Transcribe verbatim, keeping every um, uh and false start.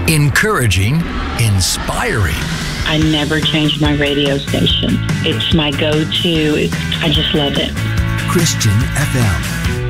Encouraging, inspiring. I never change my radio station. It's my go-to. It's, I just love it. Christian F M.